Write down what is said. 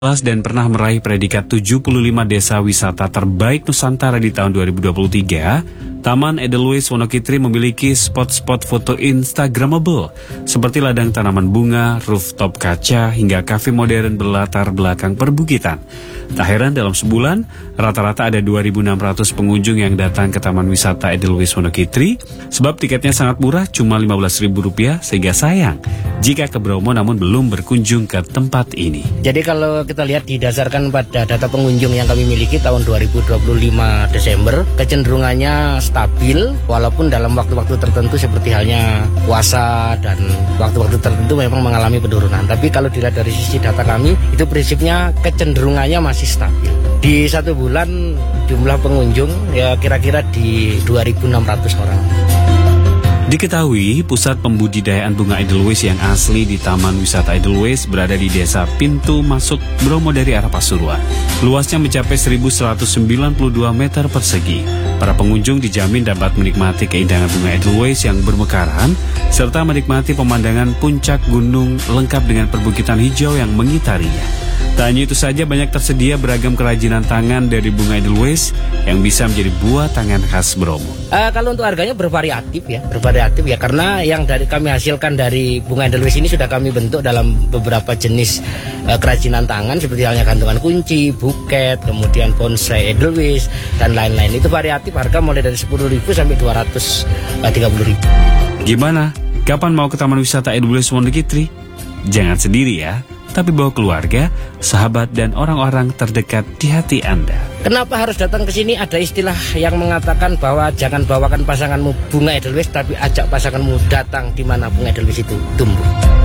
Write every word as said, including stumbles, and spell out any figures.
Dan pernah meraih predikat tujuh puluh lima desa wisata terbaik Nusantara di tahun dua ribu dua puluh tiga, Taman Edelweiss Wonokitri memiliki spot-spot foto Instagramable seperti ladang tanaman bunga, rooftop kaca, hingga kafe modern berlatar belakang perbukitan. Tak heran dalam sebulan, rata-rata ada dua ribu enam ratus pengunjung yang datang ke Taman Wisata Edelweiss Wonokitri, sebab tiketnya sangat murah, cuma lima belas ribu rupiah, sehingga sayang jika ke Bromo namun belum berkunjung ke tempat ini. Jadi kalau kita lihat didasarkan pada data pengunjung yang kami miliki tahun dua ribu dua puluh lima Desember, kecenderungannya stabil walaupun dalam waktu-waktu tertentu seperti halnya puasa dan waktu-waktu tertentu memang mengalami penurunan. Tapi kalau dilihat dari sisi data kami, itu prinsipnya kecenderungannya masih stabil. Di satu bulan jumlah pengunjung ya kira-kira di dua ribu enam ratus orang. Diketahui, pusat pembudidayaan bunga Edelweiss yang asli di Taman Wisata Edelweiss berada di desa Pintu Masuk Bromo dari arah Pasuruan. Luasnya mencapai seribu seratus sembilan puluh dua meter persegi. Para pengunjung dijamin dapat menikmati keindahan bunga Edelweiss yang bermekaran, serta menikmati pemandangan puncak gunung lengkap dengan perbukitan hijau yang mengitarinya. Tak hanya itu saja, banyak tersedia beragam kerajinan tangan dari bunga Edelweiss yang bisa menjadi buah tangan khas Bromo. Uh, kalau untuk harganya bervariatif ya, bervariatif ya karena yang dari kami hasilkan dari bunga Edelweiss ini sudah kami bentuk dalam beberapa jenis uh, kerajinan tangan seperti halnya gantungan kunci, buket, kemudian bonsai Edelweiss dan lain-lain. Itu variatif, harga mulai dari sepuluh ribu sampai dua ratus tiga puluh ribu. Gimana? Kapan mau ke Taman Wisata Edelweiss Wonokitri? Jangan sendiri ya, tapi bawa keluarga, sahabat, dan orang-orang terdekat di hati Anda. Kenapa harus datang ke sini? Ada istilah yang mengatakan bahwa jangan bawakan pasanganmu bunga Edelweiss, tapi ajak pasanganmu datang di mana bunga Edelweiss itu tumbuh.